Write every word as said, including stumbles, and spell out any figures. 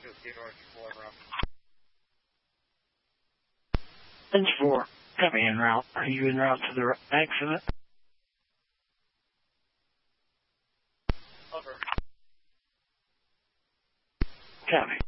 Lens four, copy en route. Are you en route to the accident? Over. Copy.